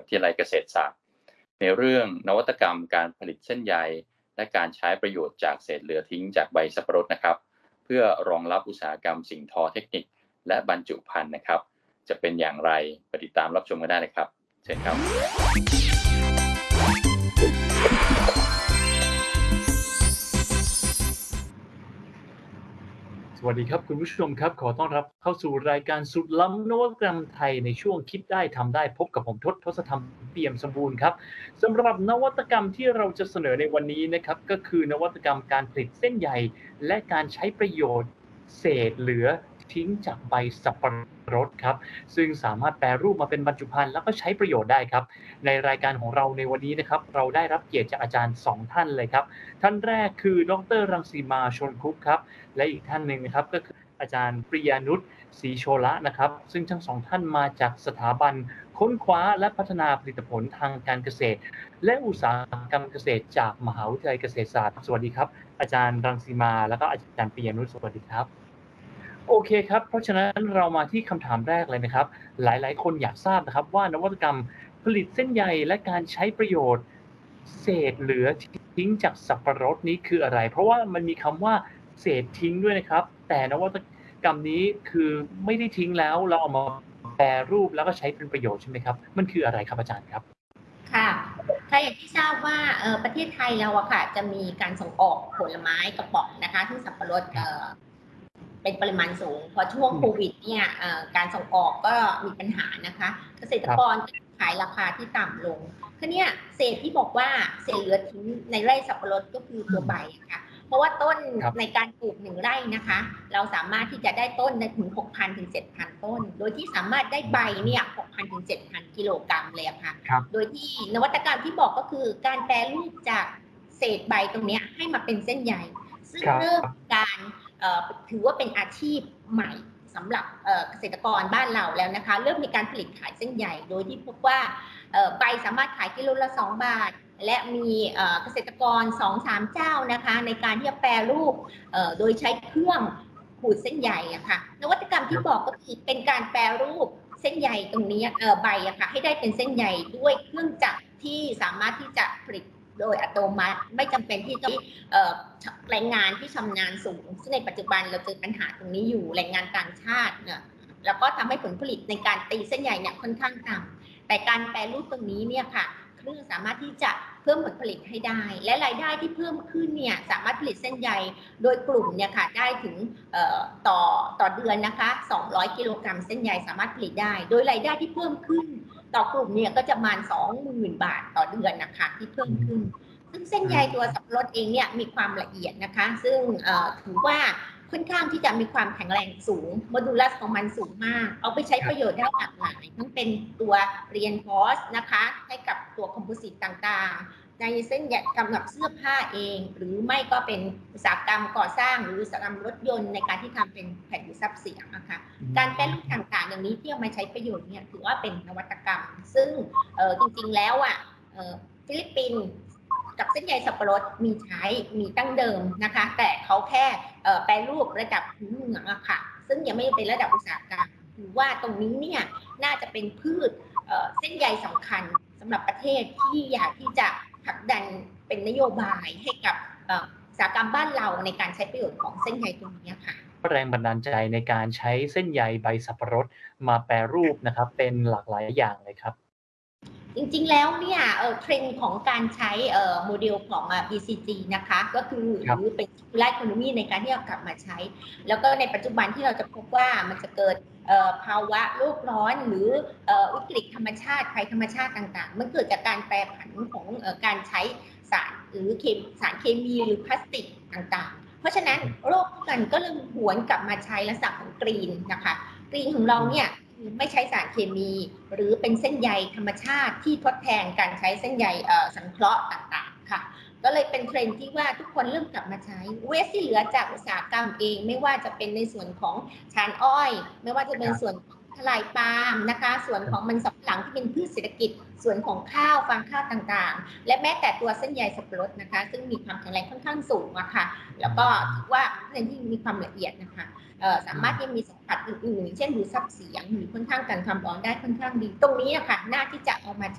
วิทยาลัยเกษตรศาสตร์ในเรื่องนวัตกรรมการผลิตเส้นใยและการใช้ประโยชน์จากเศษเหลือทิ้งจากใบสับปะรดนะครับเพื่อรองรับอุตสาหกรรมสิ่งทอเทคนิคและบรรจุภัณฑ์นะครับจะเป็นอย่างไรไปติดตามรับชมกันได้เลยครับเชิญครับสวัสดีครับคุณผู้ชมครับขอต้อนรับเข้าสู่รายการสุดล้ำนวัตกรรมไทยในช่วงคิดได้ทำได้พบกับผมทศธรรมเปี่ยมสมบูรณ์ครับสำหรับนวัตกรรมที่เราจะเสนอในวันนี้นะครับก็คือนวัตกรรมการผลิตเส้นใยและการใช้ประโยชน์เศษเหลือทิ้งจากใบสับปะรดครับซึ่งสามารถแปรรูปมาเป็นบรรจุภัณฑ์แล้วก็ใช้ประโยชน์ได้ครับในรายการของเราในวันนี้นะครับเราได้รับเกียรติจากอาจารย์2ท่านเลยครับท่านแรกคือดร.รังสีมาชลคุปครับและอีกท่านหนึ่งนะครับก็คืออาจารย์ปริยานุชศรีโชละนะครับซึ่งทั้งสองท่านมาจากสถาบันค้นคว้าและพัฒนาผลิตผลทางการเกษตรและอุตสาหกรรมเกษตรจากมหาวิทยาลัยเกษตรศาสตร์สวัสดีครับอาจารย์รังสีมาแล้วก็อาจารย์ปริยานุชสวัสดีครับโอเคครับเพราะฉะนั้นเรามาที่คำถามแรกเลยนะครับหลายๆคนอยากทราบนะครับว่านวัตกรรมผลิตเส้นใยและการใช้ประโยชน์เศษเหลือทิ้งจากสับปะรดนี้คืออะไรเพราะว่ามันมีคำว่าเศษทิ้งด้วยนะครับแต่นวัตกรรมนี้คือไม่ได้ทิ้งแล้วเราเอามาแปรรูปแล้วก็ใช้เป็นประโยชน์ใช่ไหมครับมันคืออะไรครับอาจารย์ครับค่ะอย่างที่ทราบว่าประเทศไทยเราอะค่ะจะมีการส่งออกผลไม้กระป๋องนะคะที่สับปะรดเป็นปริมาณสูงพอช่วงโควิดเนี่ยการส่งออกก็มีปัญหานะคะเกษตรกรขายราคาที่ต่ำลงคือเนี่ยเศษที่บอกว่าเศษเหลือทิ้งในไร่สับปะรดก็คือตัวใบค่ะเพราะว่าต้นในการปลูก1 ไร่นะคะเราสามารถที่จะได้ต้นได้ถึง 6,000 ถึง 7,000 ต้นโดยที่สามารถได้ใบเนี่ย 6,000 ถึง 7,000 กิโลกรัมเลยค่ะโดยที่นวัตกรรมที่บอกก็คือการแปรรูปจากเศษใบตรงนี้ให้มาเป็นเส้นใยซึ่งเริ่มการถือว่าเป็นอาชีพใหม่สำหรับเกษตรกรบ้านเราแล้วนะคะเริ่มมีการผลิตขายเส้นใยโดยที่พบว่าใบสามารถขายกิโลละ2 บาทและมีเกษตรกร 2-3 เจ้านะคะในการที่จะแปรรูปโดยใช้เครื่องขูดเส้นใยอะค่ะนวัตกรรมที่บอกก็คือเป็นการแปรรูปเส้นใยตรงนี้ใบอะค่ะให้ได้เป็นเส้นใยด้วยเครื่องจักรที่สามารถที่จะผลิตโดยอัตโนมัติไม่จำเป็นที่จะแรงงานที่ชำนาญสูงซึ่งในปัจจุบันเราเจอปัญหาตรงนี้อยู่แรงงานต่างชาติเนี่ยแล้วก็ทำให้ผลผลิตในการตีเส้นใยเนี่ยค่อนข้างต่ำแต่การแปรรูปตรงนี้เนี่ยค่ะเครื่องสามารถที่จะเพิ่มผลผลิตให้ได้และรายได้ที่เพิ่มขึ้นเนี่ยสามารถผลิตเส้นใยโดยกลุ่มเนี่ยค่ะได้ถึงต่อเดือนนะคะ200 กิโลกรัมเส้นใยสามารถผลิตได้โดยรายได้ที่เพิ่มขึ้นต่อกลุ่มเนี่ยก็จะประมาณ 20,000 บาทต่อเดือนนะคะที่เพิ่มขึ้นซึ่งเส้นใยตัวสับปะรดเองเนี่ยมีความละเอียดนะคะซึ่งถือว่าค่อนข้างที่จะมีความแข็งแรงสูงโมดูลัสของมันสูงมากเอาไปใช้ประโยชน์ได้หลากหลายทั้งเป็นตัวเรียนพอสนะคะให้กับตัวคอมโพสิตต่างๆในเส้นใยสำหรับเสื้อผ้าเองหรือไม่ก็เป็นอุตสาหกรรมก่อสร้างหรืออุตสาหกรรมรถยนต์ในการที่ทำเป็นแผ่นดูดซับเสียงนะคะการแปรรูปต่างๆอย่างนี้ที่เอามาใช้ประโยชน์เนี่ยถือว่าเป็นนวัตกรรมซึ่งจริงๆแล้วฟิลิปปินส์กับเส้นใยสับปะรดมีตั้งเดิมนะคะแต่เขาแค่แปรรูประดับพื้นเมืองอะค่ะซึ่งยังไม่เป็นระดับอุตสาหกรรมถือว่าตรงนี้เนี่ยน่าจะเป็นพืชเส้นใยสำคัญสำหรับประเทศที่อยากที่จะผลักดันเป็นนโยบายให้กับอุตสาหกรรมบ้านเราในการใช้ประโยชน์ของเส้นใยตรงนี้ค่ะแรงบันดาลใจในการใช้เส้นใยใบสับปะรดมาแปรรูปนะครับเป็นหลากหลายอย่างเลยครับจริงๆแล้วเนี่ยเทรนด์ของการใช้โมเดลของBCG นะคะก็คือหรือเป็น Circular Economy ในการที่จะกลับมาใช้แล้วก็ในปัจจุบันที่เราจะพบว่ามันจะเกิดภาวะโลกร้อนหรือวิกฤตธรรมชาติภัยธรรมชาติต่างๆมันเกิดจากการแปรผันของการใช้สารหรือสารเคมีหรือพลาสติกต่างๆเพราะฉะนั้นโลกกันก็เริ่มหวนกลับมาใช้ลักษณะของกรีนนะคะกรีนของเราเนี่ยไม่ใช้สารเคมีหรือเป็นเส้นใยธรรมชาติที่ทดแทนการใช้เส้นใยสังเคราะห์ต่างๆค่ะก็เลยเป็นเทรนด์ที่ว่าทุกคนเริ่มกลับมาใช้เวสที่เหลือจากอุตสาหกรรมเองไม่ว่าจะเป็นในส่วนของชานอ้อยไม่ว่าจะเป็นส่วนทลายปาล์มนะคะส่วนของมันสำปะหลังที่เป็นพืชเศรษฐกิจส่วนของข้าวฟางข้าวต่างๆและแม้แต่ตัวเส้นใยสับปะรดนะคะซึ่งมีความแข็งแรงค่อนข้างสูงอะค่ะแล้วก็ถือว่าเป็นที่มีความละเอียดนะคะสามารถที่มีสัมผัสอื่นๆเช่นดูดซับเสียงหรือค่อนข้างกันความร้อนได้ค่อนข้างดีตรงนี้อะค่ะน่าที่จะเอามา